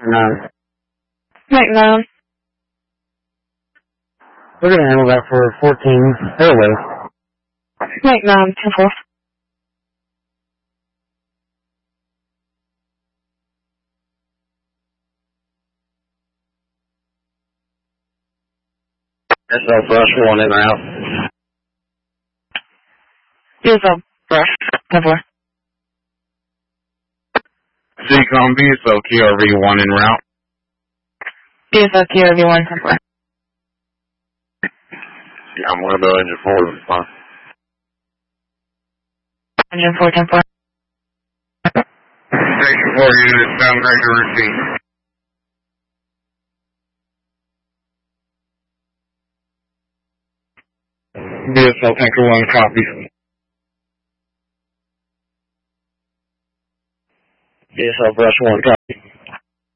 9. Mike 9. We're going to handle that for 14 Airways. Mike 9, 10-4. SL Brush 1 in route. DSL Brush, 10-4. CCOM BSL QRV 1 en route. DSL QRV 1, 10-4. Yeah, I'm going to go engine 4 response. Engine 4, 10-4. Station 4 units, downgrade to routine. BSL Tanker 1 copies. DSL Brush 1 copy.